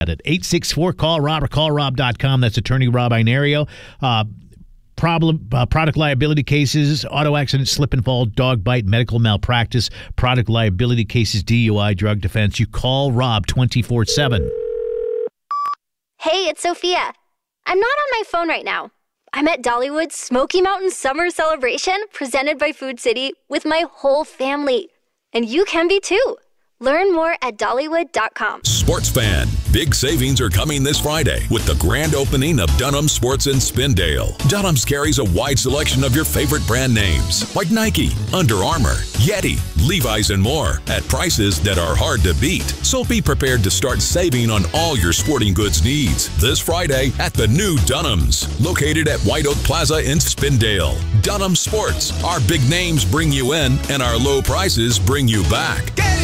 At 864-CALL-ROB or callrob.com. That's attorney Rob Inario. Product liability cases, auto accident, slip and fall, dog bite, medical malpractice, product liability cases, DUI, drug defense. You call Rob 24/7. Hey, it's Sophia. I'm not on my phone right now. I'm at Dollywood's Smoky Mountain Summer Celebration presented by Food City with my whole family. And you can be too. Learn more at Dollywood.com. Sports fan, big savings are coming this Friday with the grand opening of Dunham's Sports in Spindale. Dunham's carries a wide selection of your favorite brand names like Nike, Under Armour, Yeti, Levi's, and more at prices that are hard to beat. So be prepared to start saving on all your sporting goods needs this Friday at the new Dunham's, located at White Oak Plaza in Spindale. Dunham's Sports, our big names bring you in and our low prices bring you back.